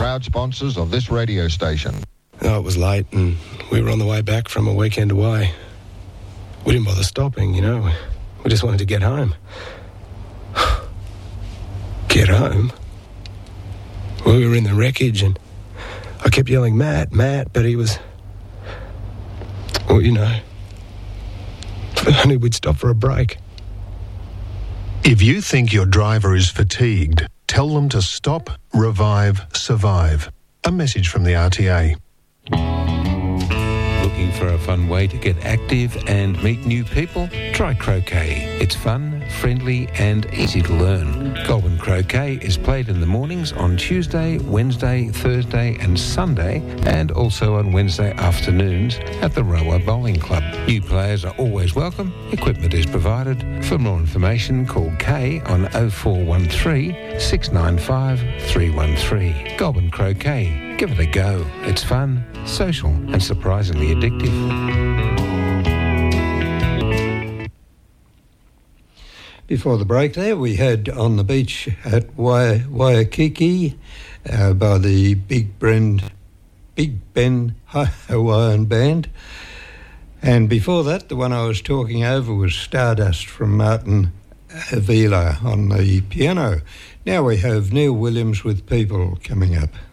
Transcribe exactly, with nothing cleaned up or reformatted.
proud sponsors of this radio station. Oh, it was late and we were on the way back from a weekend away. We didn't bother stopping, you know. We just wanted to get home. Get home? Well, we were in the wreckage and I kept yelling, Matt, Matt, but he was... Well, you know, if only we'd stop for a break. If you think your driver is fatigued, tell them to stop, revive, survive. A message from the R T A. Looking for a fun way to get active and meet new people? Try croquet. It's fun, friendly and easy to learn. Goulburn Croquet is played in the mornings on Tuesday, Wednesday, Thursday and Sunday, and also on Wednesday afternoons at the Rowa Bowling Club. New players are always welcome. Equipment is provided. For more information, call Kay on oh four one three, six nine five, three one three. Goulburn Croquet. Give it a go. It's fun, social and surprisingly addictive. Before the break there, we had On the Beach at Wai- Waikiki uh, by the Big Ben, Big Ben Hawaiian Band. And before that, the one I was talking over was Stardust from Martin Avila on the piano. Now we have Neil Williams with People coming up.